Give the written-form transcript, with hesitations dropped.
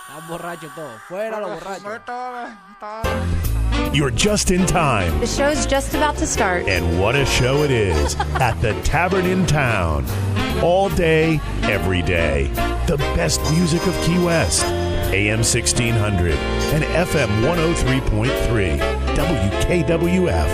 Están borrachos todos. Fuera los borrachos. You're just in time. The show's just about to start. And what a show it is at the Tavern in Town. All day, every day. The best music of Key West. AM 1600 and FM 103.3. WKWF.